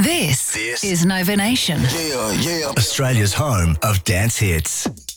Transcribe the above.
This is Nova Nation. Australia's home of dance hits.